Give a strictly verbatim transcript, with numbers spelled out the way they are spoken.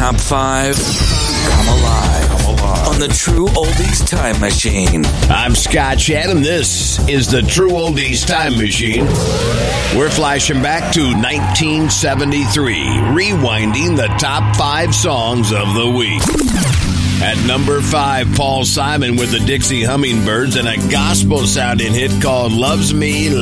top five come alive, come alive on the True Oldies Time Machine. I'm Scott Shannon. This is the True Oldies Time Machine. We're flashing back to nineteen seventy-three, rewinding the top five songs of the week. At number five, Paul Simon with the Dixie Hummingbirds and a gospel-sounding hit called Loves Me